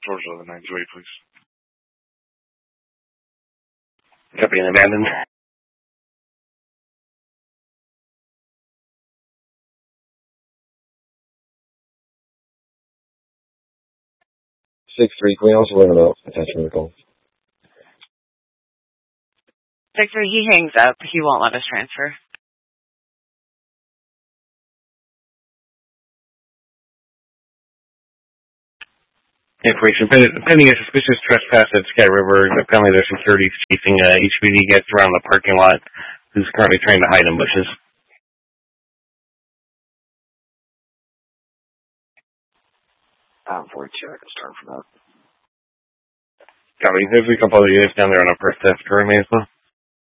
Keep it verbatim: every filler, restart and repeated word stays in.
Georgia, the nine two eight, please. Copy and abandoned. six three, can we also let him know? Attention to the call. six three, he hangs up. He won't let us transfer. Information. Pending a suspicious trespass at Sky River, apparently there's security chasing uh, H P D gets around the parking lot, who's currently trying to hide in bushes. I'm forty-two, I can start for that. Copy. There's a couple of units down there on our first test, currently as well.